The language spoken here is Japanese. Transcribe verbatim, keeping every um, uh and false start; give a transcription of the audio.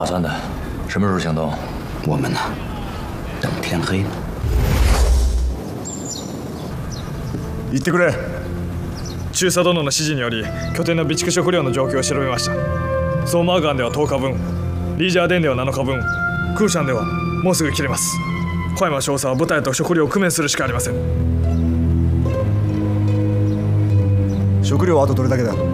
打算的，什么时候行动？ 我们呢，等天黑。 言ってくれ。中佐殿の指示により拠点の備蓄食料の状況を調べました。ソーマーガンではとおかぶん、リージャーデンではなのかぶん、クーシャンではもうすぐ切れます。小山少佐は部隊と食料を工面するしかありません。 食料はあとどれだけだ？